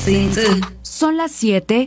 Son las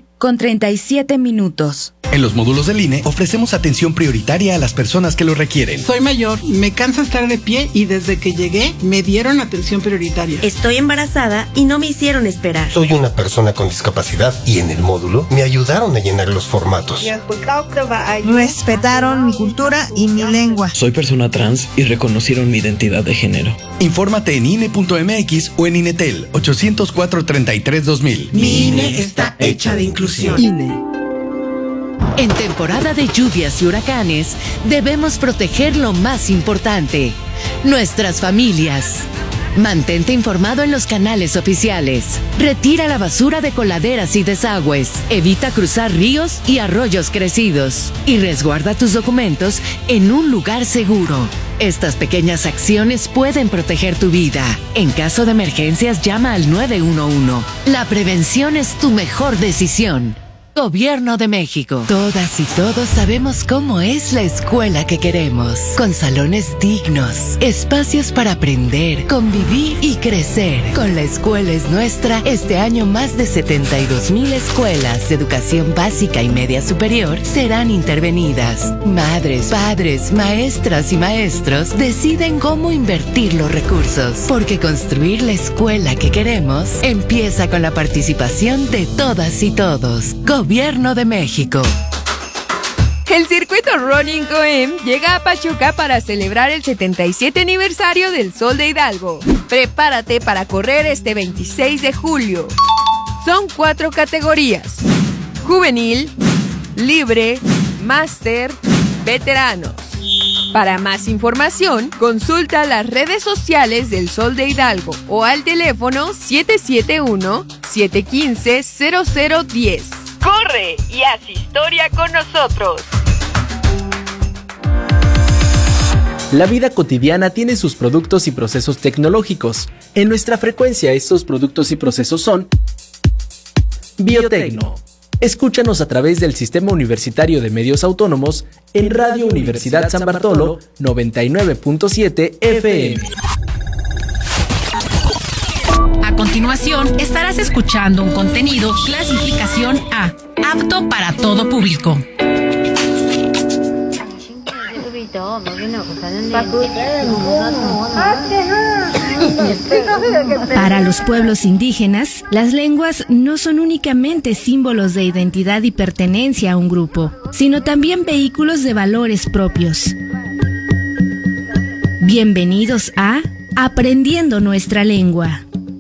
7:37. En los módulos del INE ofrecemos atención prioritaria a las personas que lo requieren. Soy mayor, me cansa estar de pie y desde que llegué me dieron atención prioritaria. Estoy embarazada y no me hicieron esperar. Soy una persona con discapacidad y en el módulo me ayudaron a llenar los formatos. Respetaron mi cultura y mi lengua. Soy persona trans y reconocieron mi identidad de género. Infórmate en INE.mx o en INETEL 804-33-2000. Mi INE está hecha de inclusión. INE. En temporada de lluvias y huracanes, debemos proteger lo más importante, nuestras familias. Mantente informado en los canales oficiales. Retira la basura de coladeras y desagües. Evita cruzar ríos y arroyos crecidos. Y resguarda tus documentos en un lugar seguro. Estas pequeñas acciones pueden proteger tu vida. En caso de emergencias, llama al 911. La prevención es tu mejor decisión. Gobierno de México. Todas y todos sabemos cómo es la escuela que queremos. Con salones dignos, espacios para aprender, convivir y crecer. Con La Escuela es Nuestra, este año más de 72,000 escuelas de educación básica y media superior serán intervenidas. Madres, padres, maestras y maestros deciden cómo invertir los recursos. Porque construir la escuela que queremos empieza con la participación de todas y todos. Gobierno de México. El circuito Running Coem llega a Pachuca para celebrar el 77 aniversario del Sol de Hidalgo. Prepárate para correr este 26 de julio. Son 4 categorías: juvenil, libre, máster, veteranos. Para más información, consulta las redes sociales del Sol de Hidalgo o al teléfono 771-715-0010. ¡Corre y haz historia con nosotros! La vida cotidiana tiene sus productos y procesos tecnológicos. En nuestra frecuencia, estos productos y procesos son Biotecno. Escúchanos a través del Sistema Universitario de Medios Autónomos en Radio Universidad San Bartolo 99.7 FM. A continuación, estarás escuchando un contenido clasificación A, apto para todo público. Para los pueblos indígenas, las lenguas no son únicamente símbolos de identidad y pertenencia a un grupo, sino también vehículos de valores propios. Bienvenidos a Aprendiendo Nuestra Lengua.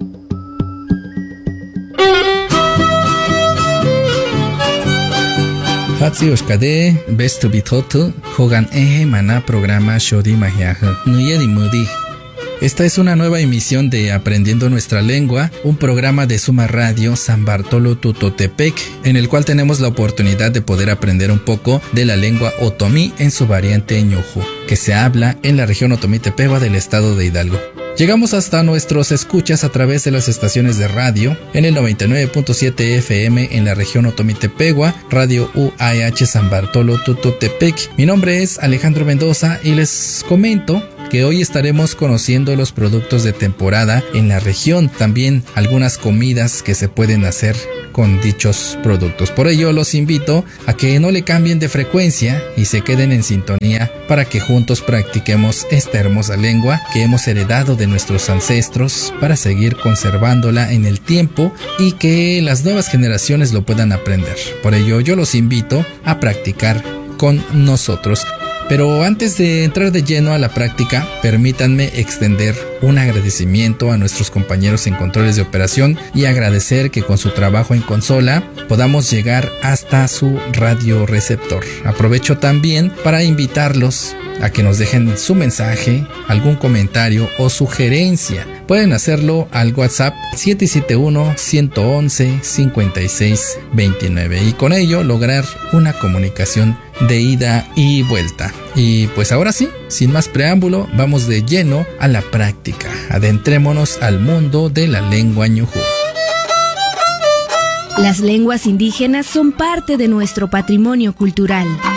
Hatsi Oshkade, Bestu Bitotu, Hogan Eje Mana Programa Shodi Mahiaja, Nuyedi Mudi. Esta es una nueva emisión de Aprendiendo Nuestra Lengua, un programa de Suma Radio San Bartolo Tutotepec, en el cual tenemos la oportunidad de poder aprender un poco de la lengua otomí en su variante ñuju, que se habla en la región Otomí Tepehua del estado de Hidalgo. Llegamos hasta nuestros escuchas a través de las estaciones de radio en el 99.7 FM en la región Otomí Tepehua, Radio UAH San Bartolo Tutotepec. Mi nombre es Alejandro Mendoza y les comento que hoy estaremos conociendo los productos de temporada en la región, también algunas comidas que se pueden hacer con dichos productos. Por ello los invito a que no le cambien de frecuencia y se queden en sintonía para que juntos practiquemos esta hermosa lengua que hemos heredado de nuestros ancestros para seguir conservándola en el tiempo y que las nuevas generaciones lo puedan aprender. Por ello yo los invito a practicar con nosotros. Pero antes de entrar de lleno a la práctica, permítanme extender un agradecimiento a nuestros compañeros en controles de operación y agradecer que con su trabajo en consola podamos llegar hasta su radioreceptor. Aprovecho también para invitarlos a que nos dejen su mensaje, algún comentario o sugerencia. Pueden hacerlo al WhatsApp 771-111-5629 y con ello lograr una comunicación de ida y vuelta. Y pues ahora sí, sin más preámbulo, vamos de lleno a la práctica. Adentrémonos al mundo de la lengua ñujú. Las lenguas indígenas son parte de nuestro patrimonio cultural.